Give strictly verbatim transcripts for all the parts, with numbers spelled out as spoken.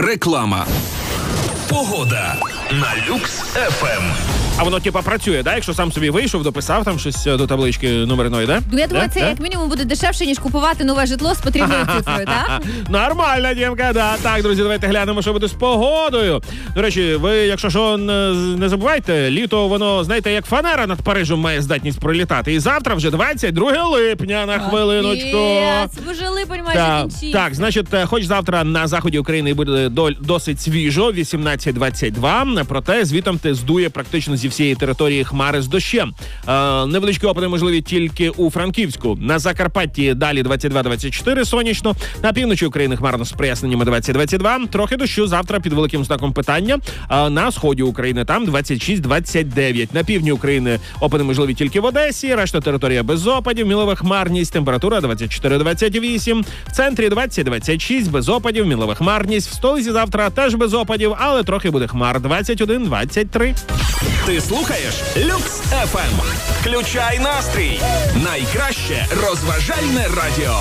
Реклама. Погода на Люкс еф ем. А воно, типа, працює, да? Якщо сам собі вийшов, дописав там щось до таблички номерної, да? Ну, я думаю, да? це да? як мінімум буде дешевше, ніж купувати нове житло з потрібною цифрою, так? Нормально, Дімка, да. Так, друзі, давайте глянемо, що буде з погодою. До речі, ви, якщо що, не забувайте, літо, воно, знаєте, як фанера над Парижем має здатність пролітати. І завтра вже двадцять друге липня, на хвилиночку. Єс, вже липень майже Так, кінчився. так, значить, хоч завтра на заході України буде доль- досить свіжо, вісімнадцять двадцять два, проте звітом те здує практично зі всієї території хмари з дощем. Е, невеличкі опади можливі тільки у Франківську. На Закарпатті далі двадцять два двадцять чотири сонячно. На півночі України хмарно з проясненнями двадцять двадцять два. Трохи дощу завтра під великим знаком питання. Е, на сході України там двадцять шість двадцять дев'ять. На півдні України опади можливі тільки в Одесі. Решта територія без опадів. Мілова хмарність. Температура двадцять чотири двадцять вісім. В центрі двадцять двадцять шість. Без опадів. Мілова хмарність. В столиці завтра теж без опадів, але трохи буде хмар. двадцять один двадцять три. Ти слухаєш Люкс еф ем. Включай настрій. Найкраще розважальне радіо.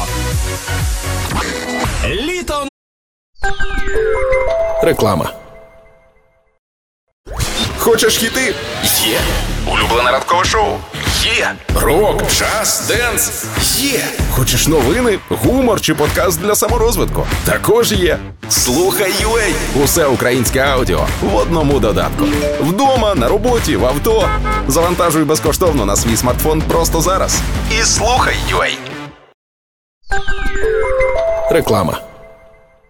Літо. Реклама. Хочеш хіти? Є. Улюблене ранкове шоу? Є. Рок, джаз, денс? Є. Хочеш новини, гумор чи подкаст для саморозвитку? Також є. Слухай ю ей. Усе українське аудіо в одному додатку. Вдома, на роботі, в авто. Завантажуй безкоштовно на свій смартфон просто зараз. І слухай ю ей. Реклама.